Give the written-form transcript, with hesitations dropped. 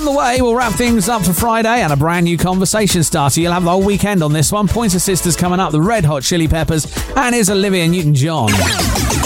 the way, we'll wrap things up for Friday and a brand new conversation starter. You'll have the whole weekend on this one. Pointer Sisters coming up, the Red Hot Chili Peppers, and here's Olivia Newton-John.